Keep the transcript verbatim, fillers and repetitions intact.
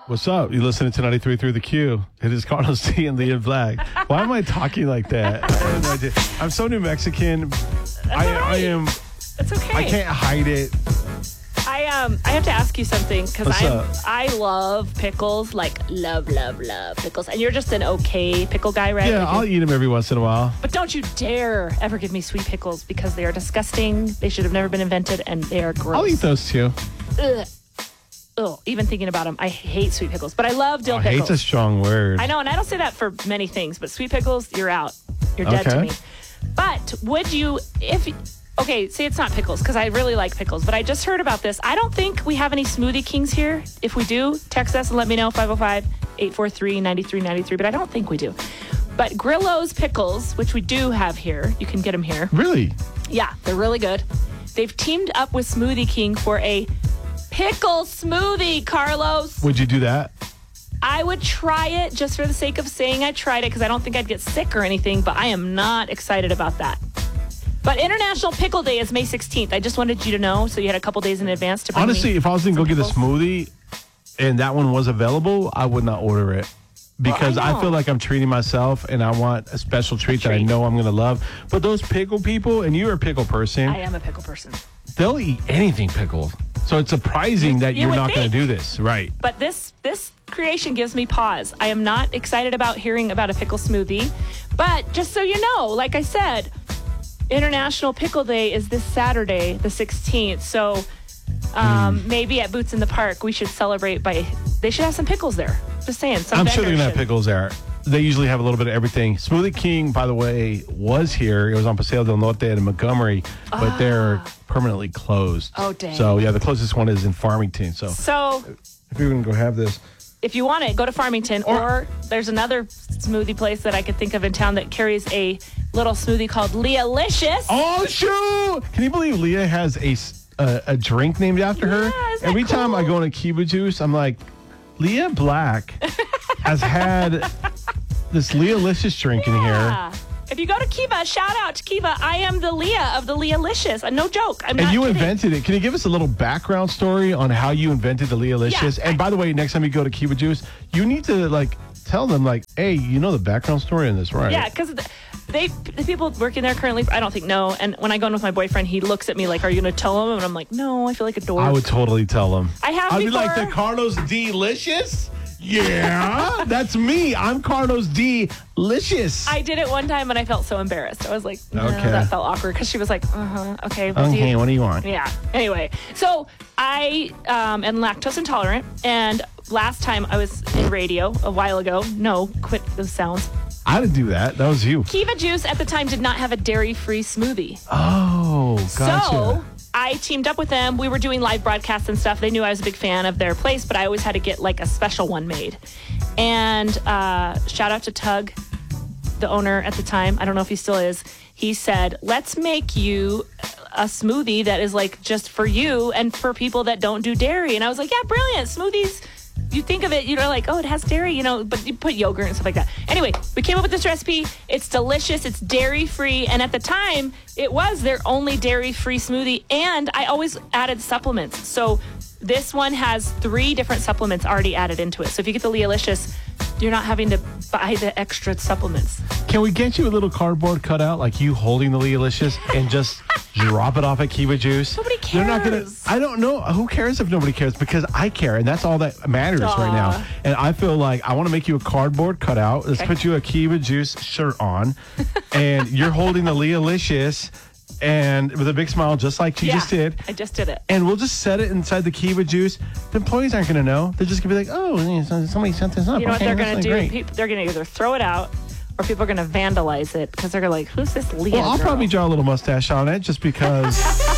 What's up? You listening to ninety-three point three The Q. It is Carlos D and Leah Black. Why am I talking like that? I have no idea. I'm so New Mexican. I, right. I am. It's okay. I can't hide it. I um I have to ask you something because What's I up? I love pickles, like love love love pickles, and you're just an okay pickle guy, right? Yeah, Like I'll you- eat them every once in a while. But don't you dare ever give me sweet pickles because they are disgusting. They should have never been invented, and they are gross. I'll eat those too. Ugh. Ugh. Even thinking about them, I hate sweet pickles, but I love dill Oh, pickles. hate's a strong word. I know, and I don't say that for many things, but sweet pickles, you're out. You're dead to Okay. me. But would you, if, okay, say it's not pickles, because I really like pickles, but I just heard about this. I don't think we have any Smoothie Kings here. If we do, text us and let me know, five oh five, eight four three, nine three nine three, but I don't think we do. But Grillo's Pickles, which we do have here, you can get them here. Really? Yeah, they're really good. They've teamed up with Smoothie King for a pickle smoothie, Carlos. Would you do that? I would try it just for the sake of saying I tried it because I don't think I'd get sick or anything, but I am not excited about that. But International Pickle Day is May sixteenth. I just wanted you to know so you had a couple days in advance to bring Honestly, me if I was going to go some get a pickles. smoothie and that one was available, I would not order it. Because Well, I I, know. feel like I'm treating myself and I want a special treat, that I treat. know I'm going to love. But those pickle people, and you're a pickle person, I am a pickle person. they'll eat anything pickled. So it's surprising that You you're would not going to think. do this. Right. But this this creation gives me pause. I am not excited about hearing about a pickle smoothie. But just so you know, like I said, International Pickle Day is this Saturday, the sixteenth. So um, Hmm. maybe at Boots in the Park, we should celebrate by, they should have some pickles there. Just saying. Some I'm sure they're going to have vendor should. pickles there. They usually have a little bit of everything. Smoothie King, by the way, was here. It was on Paseo del Norte in Montgomery, but they're permanently closed. Oh, dang. So, yeah, the closest one is in Farmington. So, So if you're going to go have this. if you want it, go to Farmington. Or, Or- there's another smoothie place that I could think of in town that carries a little smoothie called Leah-licious. Oh, shoot! Can you believe Leah has a, s- a, a drink named after her? Yeah, isn't that Every time I cool? go into Kiva Juice, I'm like, Leah Black has had this Leah-licious drink in here. Yeah. If you go to Kiva, shout out to Kiva. I am the Leah of the Leah-licious. Uh, No joke. I'm And not you kidding. invented it. Can you give us a little background story on how you invented the Leah-licious? Yeah, and I- by the way, next time you go to Kiva Juice, you need to like tell them like, hey, you know the background story on this, right? Yeah, because they the people working there currently, I don't think know. And when I go in with my boyfriend, he looks at me like, "Are you going to tell him?" And I'm like, "No, I feel like a dork." I would totally tell them. I have I'd be like before. the Carlos Delicious. Yeah, that's me. I'm Carlos Delicious. I did it one time and I felt so embarrassed. I was like, no, Okay. that felt awkward because she was like, uh huh, okay. What do Okay, you- what do you want? Yeah. Anyway, so I um, am lactose intolerant, and last time I was in radio a while ago. No, quit those sounds. I didn't do that. That was you. Kiva Juice at the time did not have a dairy-free smoothie. Oh, gotcha. So I teamed up with them. We were doing live broadcasts and stuff. They knew I was a big fan of their place, but I always had to get like a special one made. And uh, shout out to Tug, the owner at the time. I don't know if he still is. He said, let's make you a smoothie that is like just for you and for people that don't do dairy. And I was like, yeah, brilliant. Smoothies. You think of it, you know, like, oh, it has dairy, you know, but you put yogurt and stuff like that. Anyway, we came up with this recipe. It's delicious. It's dairy-free. And at the time, it was their only dairy-free smoothie. And I always added supplements. So this one has three different supplements already added into it. So if you get the Leah-licious, you're not having to buy the extra supplements. Can we get you a little cardboard cutout, like you holding the Leah-licious, and just drop it off at Kiva Juice? Nobody They're not gonna. cares. I don't know. Who cares if nobody cares? Because I care, and that's all that matters Aw. right now. And I feel like I want to make you a cardboard cutout. Let's Okay. put you a Kiva Juice shirt on, and you're holding the Leah-licious, and with a big smile, just like you yeah, just did. I just did it. And we'll just set it inside the Kiva Juice. The employees aren't going to know. They're just going to be like, oh, yeah, somebody sent this up. You know Okay, what they're that's going to like do? great. Peop they're going to either throw it out or people are going to vandalize it because they're like, who's this Leah Well, I'll girl? probably draw a little mustache on it just because